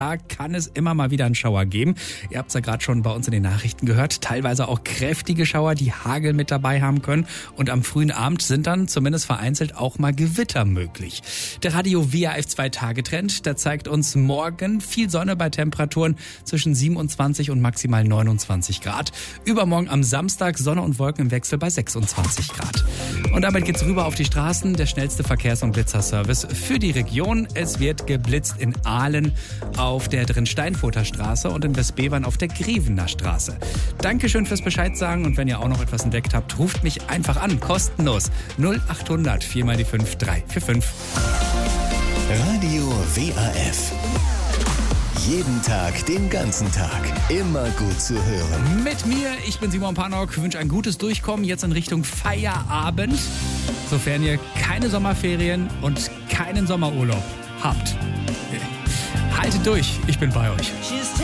Da kann es immer mal wieder einen Schauer geben. Ihr habt es ja gerade schon bei uns in den Nachrichten gehört. Teilweise auch kräftige Schauer, die Hagel mit dabei haben können. Und am frühen Abend sind dann zumindest vereinzelt auch mal Gewitter möglich. Der Radio WRF 2-Tage-Trend, der zeigt uns morgen viel Sonne bei Temperaturen zwischen 27 und maximal 29 Grad. Übermorgen am Samstag Sonne und Wolken im Wechsel bei 26 Grad. Und damit geht's rüber auf die Straßen. Der schnellste Verkehrs- und Blitzerservice für die Region. Es wird geblitzt in Aalen auf der Drinsteinfurter Straße und in Westbevern auf der Grevener Straße. Dankeschön fürs Bescheid sagen und wenn ihr auch noch etwas entdeckt habt, ruft mich einfach an, kostenlos 0800 4 mal die 5 345. Radio WRF. Jeden Tag, den ganzen Tag. Immer gut zu hören. Mit mir, ich bin Simon Panok, wünsche ein gutes Durchkommen jetzt in Richtung Feierabend, sofern ihr keine Sommerferien und keinen Sommerurlaub habt. Haltet durch, ich bin bei euch.